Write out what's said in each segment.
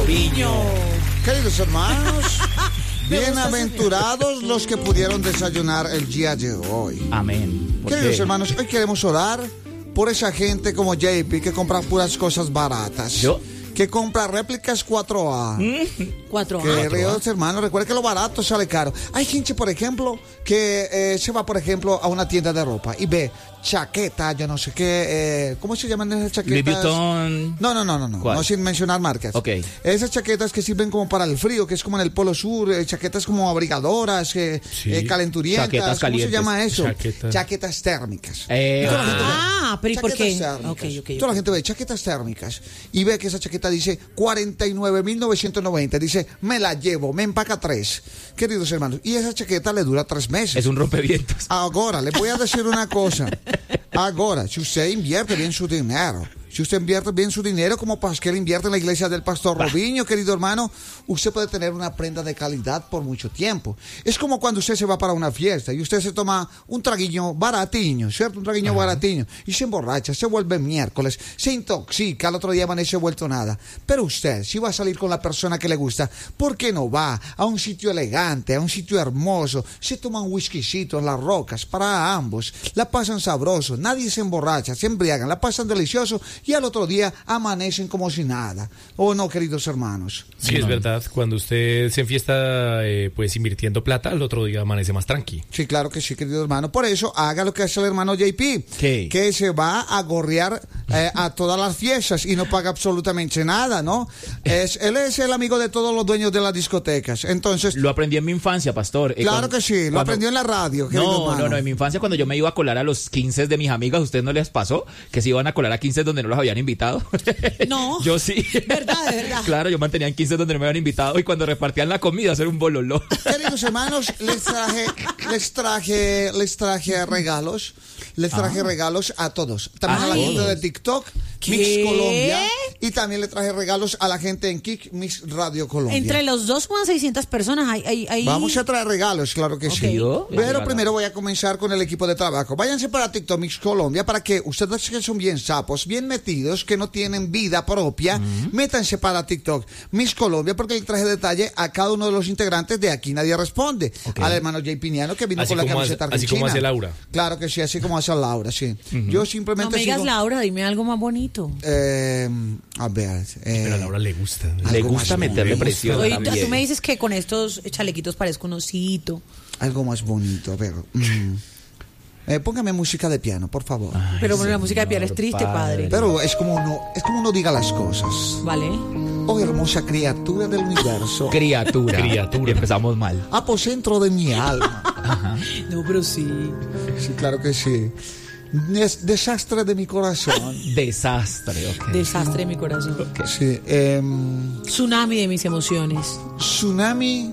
Robinho. Queridos hermanos, bienaventurados los que pudieron desayunar el día de hoy. Amén. Queridos hermanos, hoy queremos orar por esa gente como JP que compra puras cosas baratas. ¿Yo? Que compra réplicas 4A. 4A. Queridos hermanos, recuerden que lo barato sale caro. Hay gente, por ejemplo, que se va, por ejemplo, a una tienda de ropa y ve chaqueta, yo no sé qué, ¿cómo se llaman esas chaquetas? Louis Vuitton. No. ¿Cuál? No sin mencionar marcas. Ok. Esas chaquetas que sirven como para el frío, que es como en el Polo Sur, chaquetas como abrigadoras, calenturientas. Chaquetas ¿Cómo calientes. se llama eso? Chaquetas. Chaquetas térmicas. Y toda la gente ve Pero ¿y por qué? chaquetas térmicas. Ok. Toda la gente ve chaquetas térmicas y ve que esa chaqueta dice 49.990. Dice, me la llevo, me empaca 3. Queridos hermanos, y esa chaqueta le dura 3 meses. Es un rompevientos. Ahora, le voy a decir una cosa. Ahora, si usted invierte bien su dinero, como Pascal invierte en la iglesia del pastor Robinho, querido hermano, usted puede tener una prenda de calidad por mucho tiempo. Es como cuando usted se va para una fiesta y usted se toma un traguiño baratiño, ¿cierto? Un traguiño baratiño y se emborracha, se vuelve miércoles, se intoxica, al otro día amanece vuelto nada. Pero usted, si va a salir con la persona que le gusta, ¿por qué no va a un sitio elegante, a un sitio hermoso? Se toma un whiskycito en las rocas para ambos, la pasan sabroso, nadie se emborracha, se embriagan, la pasan delicioso y al otro día amanecen como si nada. ¿O no, queridos hermanos? Sí, es verdad. Cuando usted se enfiesta pues invirtiendo plata, al otro día amanece más tranqui. Sí, claro que sí, querido hermano. Por eso, haga lo que hace el hermano JP. ¿Qué? Que se va a gorrear a todas las fiestas y no paga absolutamente nada, ¿no? Él es el amigo de todos los dueños de las discotecas. Entonces, Lo aprendí en mi infancia, pastor. claro que sí, lo aprendió en la radio, querido hermano. No, en mi infancia cuando yo me iba a colar a los 15 de mis amigas, ¿a ustedes no les pasó? Que se iban a colar a 15 donde no los habían invitado. No. Yo sí. De verdad. Claro, yo mantenía en 15 donde no me habían invitado y cuando repartían la comida hacer un bololó. Queridos hermanos, les traje regalos. Les traje regalos a todos. También a la gente de TikTok, ¿Qué? Mix Colombia. Y también le traje regalos a la gente en Kik Mix Radio Colombia. Entre los dos, unas 600 personas. Hay... Vamos a traer regalos, claro que sí. ¿Yo? Pero primero voy a comenzar con el equipo de trabajo. Váyanse para TikTok Mix Colombia para que ustedes que son bien sapos, bien metidos, que no tienen vida propia, métanse para TikTok Mix Colombia porque le traje detalle a cada uno de los integrantes de Aquí Nadie Responde. Al hermano Jay Piniano que vino Así con la como camiseta hace- así argentina. como hace Laura. Claro que sí, así como hace Laura, sí. Yo simplemente No me digas sigo- Laura, dime algo más bonito. a ver. Pero a Laura le gusta. Le Algo gusta más meterle bonito. presión. Oye, también. tú me dices que con estos chalequitos parezco un osito. Algo más bonito, a ver. Póngame música de piano, por favor. Pero bueno, la música de piano es triste, padre. Pero es como uno diga las cosas. ¿Vale? Oh, hermosa criatura del universo. Criatura. Criatura. Y empezamos mal. Apocentro de mi alma. No, pero sí. Sí, claro que sí. Desastre de mi corazón. Desastre, ok. Desastre de mi corazón. Sí. Tsunami de mis emociones. Tsunami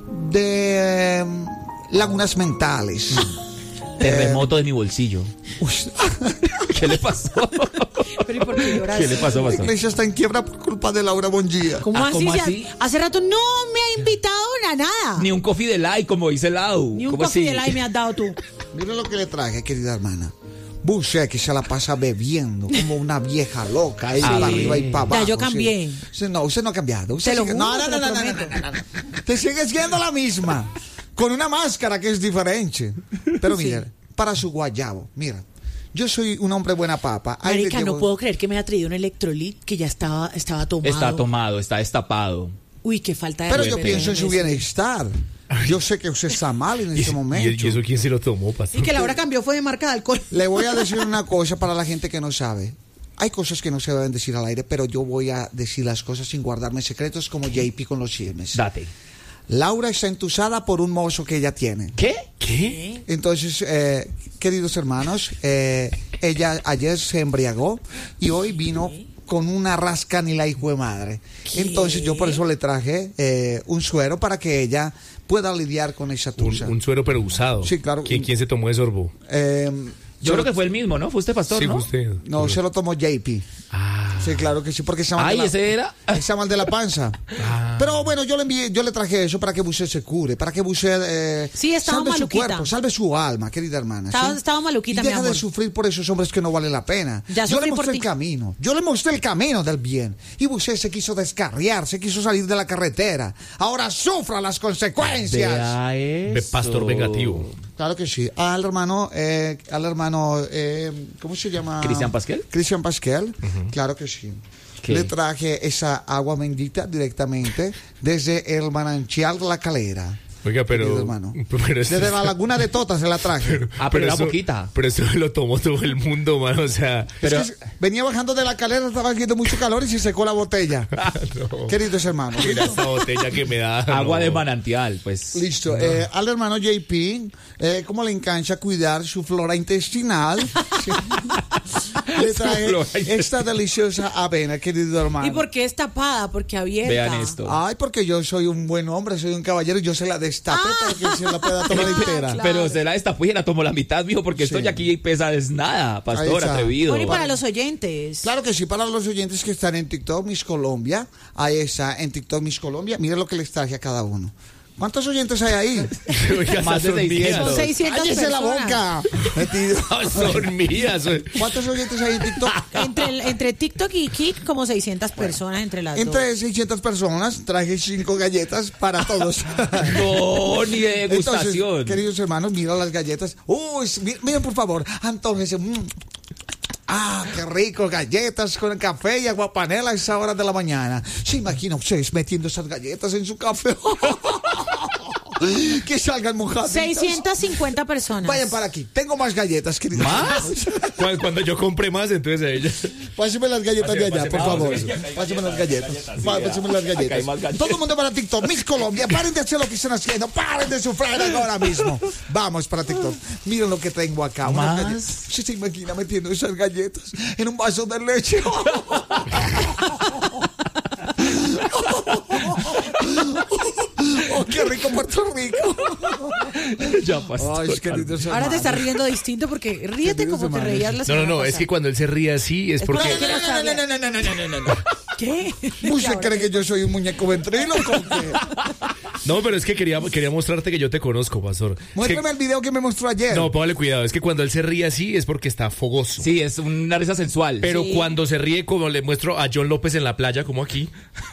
de lagunas mentales. Terremoto de mi bolsillo. Uy, ¿Qué le pasó? Pero ¿y por qué lloras? ¿Qué le pasó, la pastor? iglesia está en quiebra por culpa de Laura Bongia. ¿Cómo Ah, así? ¿cómo Si así? hace rato no me ha invitado a nada. Ni un coffee de like, como dice Lau. Ni un ¿Cómo coffee así? de light me has dado tú. Mira lo que le traje, querida hermana. Busé que se la pasa bebiendo como una vieja loca, ahí para arriba y para abajo. Ya, yo cambié. Sí. No, usted no ha cambiado. Usted Te lo sigue- juro, no, te lo prometo. Te sigue siendo la misma, con una máscara que es diferente. Pero mira, para su guayabo, mira, yo soy un hombre buena papa. Ahí le Marica, llevo- no puedo creer que me haya traído un electrolit que ya estaba tomado. Está tomado, está destapado. Uy, qué falta de Pero yo respeto. pienso en su bienestar. Yo sé que usted está mal en este momento. ¿Y eso quién se lo tomó, pastor? Y que la hora cambió fue de marca de alcohol. Le voy a decir una cosa para la gente que no sabe. Hay cosas que no se deben decir al aire, pero yo voy a decir las cosas sin guardarme secretos como JP con los chismes. Date. Laura está entusada por un mozo que ella tiene. ¿Qué? ¿Qué? Entonces, queridos hermanos, ella ayer se embriagó y hoy vino con una rasca ni la hijo de madre. Entonces yo por eso le traje un suero para que ella pueda lidiar con esa tusa. Un suero pero usado. Sí, claro. ¿Quién se tomó de sorbo? Yo creo que fue el mismo, ¿no? Fue usted, pastor, Sí, ¿no? fue usted. No, se lo tomó JP. Ah. Sí, claro que sí, porque se llama Ay, ese era. se llama el de la panza. Pero bueno, yo le traje eso para que usted se cure, para que usted Sí, estaba salve su maluquita. cuerpo, salve su alma, querida hermana. Estaba maluquita, y mi deja amor. de sufrir por esos hombres que no valen la pena. Ya Yo le sufrí por mostré ti. el camino, yo le mostré el camino del bien. Y usted se quiso descarriar, se quiso salir de la carretera. Ahora sufra las consecuencias. Vea eso. Pastor vengativo. Claro que sí. Al hermano, ¿cómo se llama? ¿Cristian Pasquel? Cristian Pasquel, claro que sí. ¿Qué? Le traje esa agua bendita directamente desde el manantial de la Calera. Oiga, Querido pero... hermano. pero eso- Desde la laguna de Tota se la traje. Pero era eso- poquita. Pero eso lo tomó todo el mundo, mano. O sea... Pero- Es que venía bajando de la calera, estaba haciendo mucho calor y se secó la botella. no. Queridos hermanos. Mira esta botella que me da. Agua no. de manantial, pues. Listo. Al hermano JP, ¿cómo le encanta cuidar su flora intestinal? Sí. Le traje flora esta deliciosa avena, querido hermano. ¿Y por qué es tapada? Porque abierta. Vean esto. Ay, porque yo soy un buen hombre, soy un caballero y yo se la destapé para que se la pueda tomar entera. claro. Pero se la destapó y la tomó la mitad, mijo, porque esto Sí. ya aquí pesa es nada, Ahí pastor, está. atrevido. Bueno, y para los oyentes. Claro que sí, para los oyentes que están en TikTok Miss Colombia, ahí está, en TikTok Miss Colombia, miren lo que les traje a cada uno. ¿Cuántos oyentes hay ahí? Oiga, Más de esas son 600. mías. Son 600 ¡Cállese la personas. boca! Metido. Son mías. ¿Cuántos oyentes hay en TikTok? Entre TikTok y Kik, como 600 personas entre las dos. Entre 600 personas traje 5 galletas para todos. No, ni de Entonces, degustación. queridos hermanos, miren las galletas. Uy, miren por favor, antójense. Ah, qué rico, galletas con café y aguapanela a esa hora de la mañana. ¿Se imagina ustedes metiendo esas galletas en su café? Que salgan mojadas. 650 personas. Vayan para aquí. Tengo más galletas, queridos. ¿Más? Cuando yo compre más, entonces a ella. Páseme las galletas de allá, por favor. Páseme las galletas. Páseme las Acá hay galletas. más galletas. Todo el mundo para TikTok. Miss Colombia, paren de hacer lo que están haciendo. Paren de sufrir ahora mismo. Vamos para TikTok. Miren lo que tengo acá. Unas ¿Más? galletas. ¿Sí se imagina metiendo esas galletas en un vaso de leche? ¡Oh, qué rico Puerto Rico! Ya, pastor. Ay, queridos Ahora te hermanos. estás riendo distinto porque ríete Queridos como te hermanos. reías la No, semana es pasada. que cuando él se ríe así es porque... ¿Qué? ¿Usted cree que yo soy un muñeco ventríloco? No, pero es que quería mostrarte que yo te conozco, pastor. Es que- Muéstrame el video que me mostró ayer. No, póngale cuidado. Es que cuando él se ríe así es porque está fogoso. Sí, es una risa sensual. Pero Sí. cuando se ríe, como le muestro a John López en la playa, como aquí.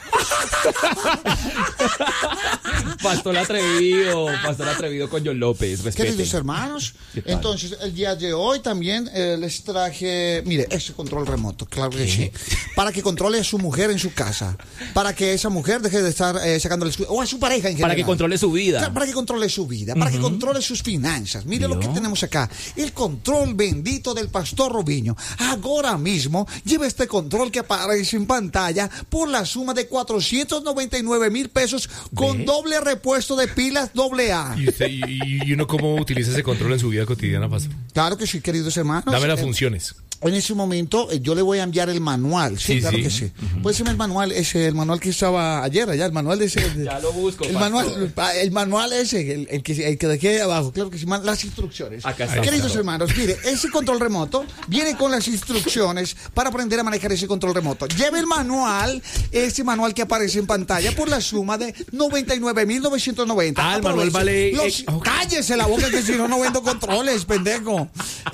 Pastor atrevido con John López, respete. Queridos hermanos, ¿Qué tal? entonces el día de hoy también les traje, mire, este control remoto, claro que sí, para que controle a su mujer en su casa, para que esa mujer deje de estar sacándole o a su pareja en general. Para que controle su vida. Claro, para que controle su vida, para que controle sus finanzas. Mire lo que tenemos acá, el control bendito del Pastor Robinho. Ahora mismo lleva este control que aparece en pantalla por la suma de 499,000 pesos con ¿Ve? doble repuesto de pilas AA. ¿Y uno cómo utiliza ese control en su vida cotidiana, pastor? Claro que sí, queridos hermanos. Dame las funciones. En ese momento yo le voy a enviar el manual. Sí, Sí, claro sí. que sí. Puede ser el manual ese, el manual que estaba ayer allá, el manual de ese. Ya lo busco, El pastor. manual ese, el que dejé ahí abajo, claro que sí, las instrucciones. Acá está. Queridos Pastor. hermanos, mire, ese control remoto viene con las instrucciones para aprender a manejar ese control remoto. Lleve el manual, ese manual que aparece en pantalla por la suma de 99,990. Ah, el manual Aproveche. vale- ok. Cállese la boca que si no, no vendo controles, pendejo.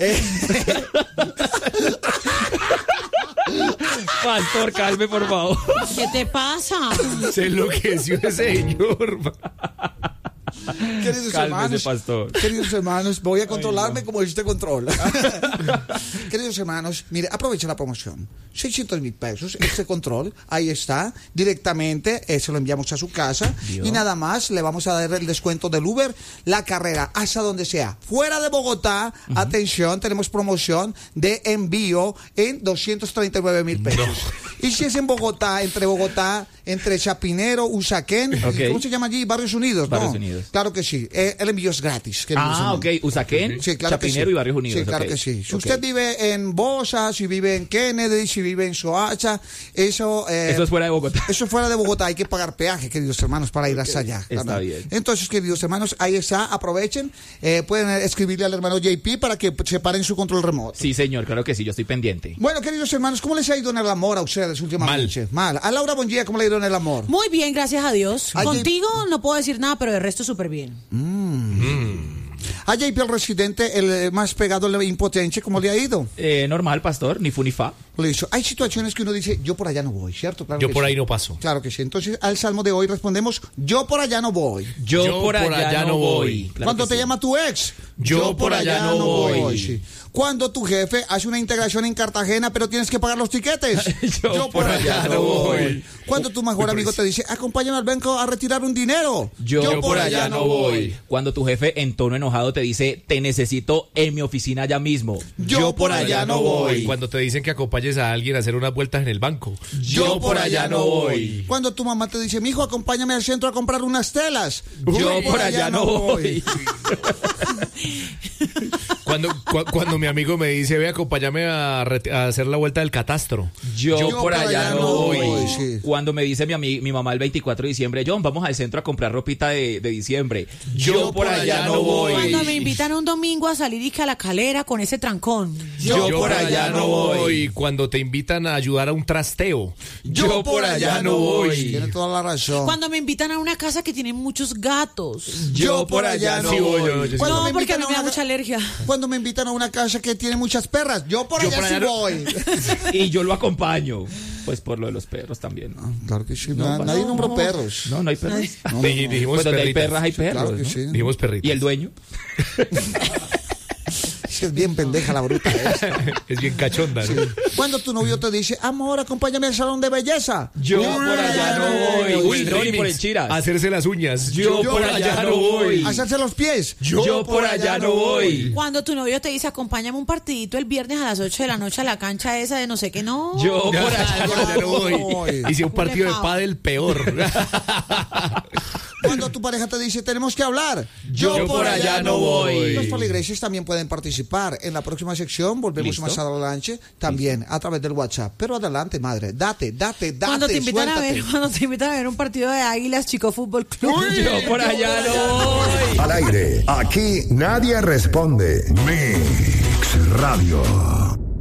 Pastor, calme, por favor. ¿Qué te pasa? Se enloqueció ese señor. Queridos Cálmese, hermanos, pastor. queridos hermanos, voy a controlarme como este control. Queridos hermanos, mire, aprovecha la promoción. 600,000 pesos, este control, ahí está, directamente, se lo enviamos a su casa y nada más le vamos a dar el descuento del Uber, la carrera, hasta donde sea. Fuera de Bogotá, atención, tenemos promoción de envío en 239,000 pesos. Y si es en Bogotá, entre Chapinero, Usaquén, Ok. ¿cómo se llama allí? Barrios Unidos, ¿no? Barrios Unidos. claro que sí. El envío es gratis. Ok. Usaquén, Sí, claro Chapinero que sí. y Barrios Unidos. Sí, claro ok. que sí. Si Ok. usted vive en Bosa, si vive en Kennedy, si vive en Soacha, eso es fuera de Bogotá. Eso es fuera de Bogotá. Hay que pagar peaje, queridos hermanos, para ir hasta allá. Está también. bien. Entonces, queridos hermanos, ahí está. Aprovechen. Pueden escribirle al hermano JP para que separen su control remoto. Sí, señor, claro que sí, yo estoy pendiente. Bueno, queridos hermanos, ¿cómo les ha ido en el amor a ustedes últimamente? Mal. A Laura Bonilla, ¿cómo le ha ido en el amor? Muy bien, gracias a Dios. Ay, Contigo no puedo decir nada, pero de resto súper bien. A JP, el residente, el más pegado, el impotente, ¿cómo le ha ido? Normal, pastor, ni fu ni fa. Listo. Hay situaciones que uno dice, yo por allá no voy, ¿cierto? Claro Yo que por sí. ahí no paso. Claro que sí. Entonces, al salmo de hoy respondemos, yo por allá no voy. Yo por allá no voy. Claro Cuando que te sí. llama tu ex, Yo por allá no voy. Sí. Cuando tu jefe hace una integración en Cartagena, pero tienes que pagar los tiquetes. Yo por allá no voy. Cuando tu mejor amigo te dice, acompáñame al banco a retirar un dinero. Yo por allá no voy. Cuando tu jefe en tono enojado te dice, te necesito en mi oficina ya mismo. Yo por allá no voy. Cuando te dicen que acompañes a alguien a hacer unas vueltas en el banco. Yo por allá no voy. Cuando tu mamá te dice, mijo, acompáñame al centro a comprar unas telas. Yo por allá no voy. Cuando mi amigo me dice, ve, acompáñame a hacer la vuelta del catastro. Yo por allá no voy. Sí. Cuando me dice mi mamá el 24 de diciembre, John, vamos al centro a comprar ropita de diciembre. Yo por allá no voy. Cuando me invitan un domingo a salir y que a la calera con ese trancón. Yo por allá no voy. Cuando te invitan a ayudar a un trasteo. Yo por allá no voy. Tiene toda la razón. Cuando me invitan a una casa que tiene muchos gatos. Yo por allá no Sí, voy, voy. yo Cuando No, me porque a invitan mí a me da una- mucha alergia. Cuando me invitan a una casa que tiene muchas perras, yo por Yo allá por sí allá no- voy. Y yo lo acompaño. Pues por lo de los perros también. Claro que sí. No, Nadie no. nombró perros. No, no hay perros. Dijimos Pues donde hay perritas. perras hay perros. Claro que ¿no? sí. Dijimos perritas. ¿Y el dueño? Es bien pendeja la bruta. Es bien cachonda, ¿no? Cuando tu novio te dice, amor, acompáñame al salón de belleza. Yo por allá no voy. Uy, Uy, no, ni por el Chiras. Hacerse las uñas. Yo por allá no voy. Hacerse los pies. Yo por allá no voy. Cuando tu novio te dice, acompáñame un partidito el viernes a las 8 de la noche a la cancha esa de no sé qué, no. Yo por allá Por allá no voy. voy. Y si un partido de pádel, peor. Cuando tu pareja te dice, tenemos que hablar. Yo por allá no voy. Los feligreses también pueden participar. En la próxima sección volvemos ¿Listo? más adelante, también a través del WhatsApp. Pero adelante, madre, date, Cuando te invitan suéltate. cuando te invitan a ver un partido de Águilas Chico Fútbol Club. Yo por allá no voy. Al aire, aquí nadie responde. Mix Radio.